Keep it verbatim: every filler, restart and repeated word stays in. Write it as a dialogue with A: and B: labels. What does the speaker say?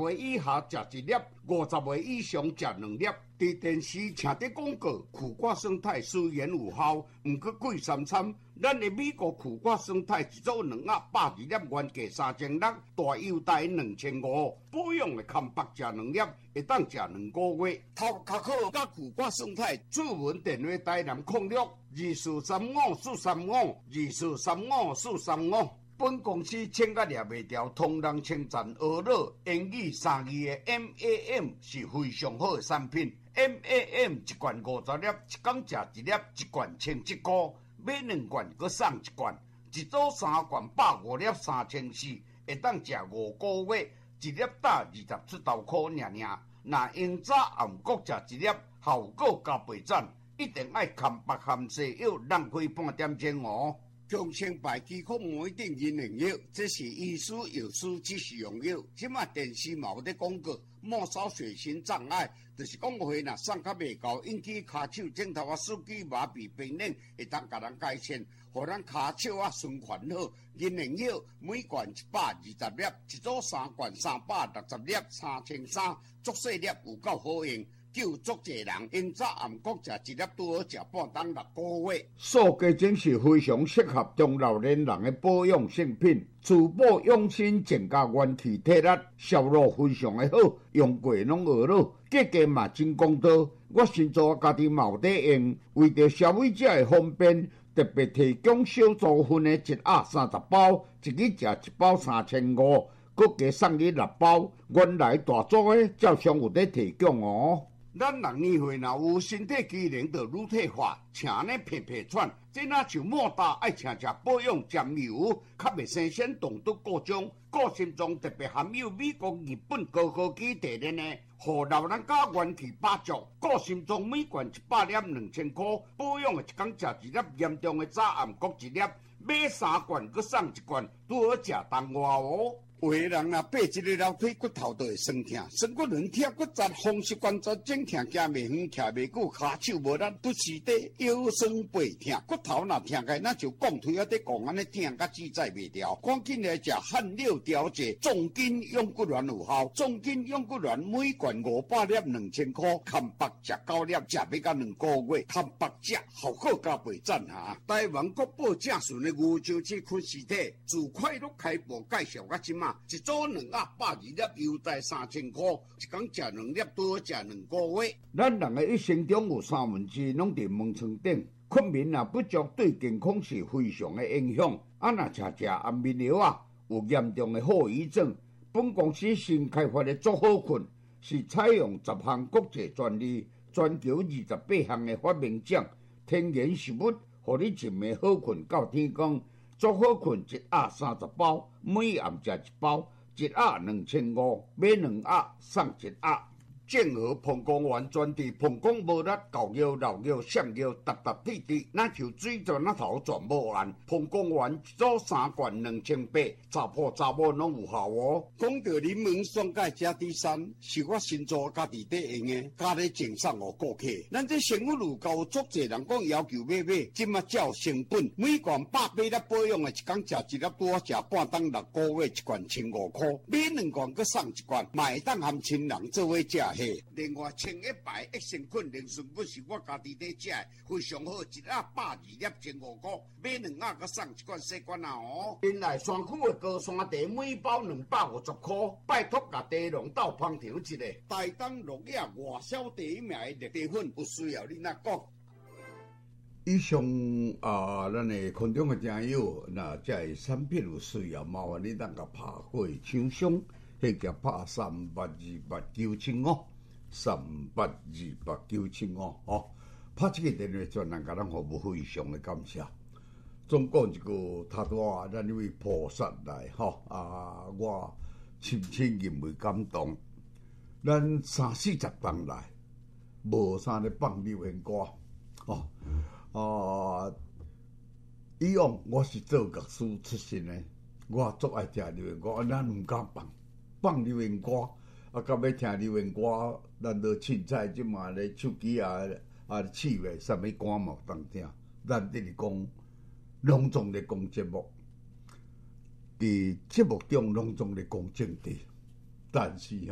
A: 岁以下食一粒，五十岁以上食两粒。伫电视请得广告，苦瓜生态虽然有效，毋过贵三参。咱的美国苦瓜生态一组两盒百二粒，原价三千六，大优待两千五。保养的康白食两粒，会当食两个月。头壳好甲苦瓜生态，主文电话台南控六二四三五四三五二四三五四三五。本公司请甲掠袂掉，通人称赞俄乐英语三字的 M A M 是非常好的产品。M A M 一罐五十粒，一天食一粒，一罐千一箍，买两罐佮送一罐，一组三罐百五粒三千四，会当食五个月，一粒打二十出头块尔尔。若用早暗晡食一粒，效果加倍赞，一定爱含白含西药，浪费半点钟哦。强生牌肌壳膜一定银灵药，这是医师药师指示用药。即马电视嘛有咧广告，末梢血型障碍，就是讲话若送较袂够，引起骹手指头啊、手指麻痹、冰冷，会当甲人改善，互咱骹手啊循环好。银灵药每罐一百二十粒，一组三罐三百六十粒，三千三，足细粒有够好用。救足侪人，因早暗晡食一粒，拄好食半当六个月。塑胶精是非常适合中老年人的保养性品，滋补养生，增加元气体力，效果非常的好，用过拢学了，价格嘛真公道。我先做家己嘛有在用，为着消费者的方便，特别提供小组分的一盒三十包，一日食一包三千五，佮加送你六包。原来大组的照常有在提供哦。咱人年岁若有身体机能就乳退化，请呢皮皮喘，这哪像莫大爱请食保养沾油，较袂生鲜冻毒各种，个性中特别含有美国、日本高科技提炼的，互老人家元气百足。个性中每罐一百粒两千块，保养的一天食一粒，严重的早暗晡一粒，买三罐佮送一罐，拄好食当外哦。有个人若爬一个楼梯，骨头就会酸痛，酸骨软贴骨折，风湿关节整痛，行袂远，徛袂久，骹手无力，不时地腰酸背痛，骨头若痛开，那就讲腿啊，得讲安尼痛甲自在袂掉。赶紧来食汗六调节，重筋养骨丸有效。重筋养骨丸每罐五百粒，两千块，看白食九粒，食要到两个月，看白食效果加倍赞哈。台湾国宝正顺的牛樟芝昆实体，自快乐开播介绍到即马。一组两盒百二粒，优待三千块，一天食两粒，拄好食两个月。咱人的一生中有三分之拢伫门床顶，困眠若不足，对健康是非常的影响。啊，若食食安眠药啊，有严重的后遗症。本公司新开发的足好困，是采用十项国际专利，全球二十八项的发明奖，天然食物，互你一暝好困到天光。足好困一盒三十包，每暗食一包，一盒两千五，买两盒送一盒。正和膀胱丸专治膀胱无力、狗腰、老腰、上腰、搭搭滴滴，那就水泉那头全无完。膀胱丸一组三罐两千八，查甫查某拢有效哦。讲到柠檬酸钙加 D 三，是我新做家己在用的，加咧赠送互顾客。咱这生活路高足侪人讲要求买买，即马照成本，每罐百八粒保养的，一天食一粒拄好食半当六个月，一罐千五块，买两罐佮送一罐，买当含亲人做伙食。另外，清一排益生菌灵顺骨是我家己在食的，非常好，一盒百二粒千五块，买两盒佮送一罐细罐啊哦。原来山区的高山茶每包两百五十块，拜托甲茶农斗捧场一个，台东落叶外销第一名的绿茶粉，有需要你哪讲？以上啊，咱的群众的朋友，那这产品有需要，麻烦你当甲拍过厂商。迄个拍三八二八九七五，三八二八九七五哦，拍这个电话专人甲咱服务非常的感谢。总讲一个他多咱这位菩萨来吼啊，我深深认为感动。咱三四十当来，无啥咧放流行歌哦啊。以往我是做乐师出身的，我足爱听流行歌，咱毋敢放。放流行歌，啊，到要听流行歌，咱都凊彩即马咧手机啊啊试下，啥物歌嘛有当听。咱这里讲隆重咧讲节目，伫节目中隆重咧讲政治，但是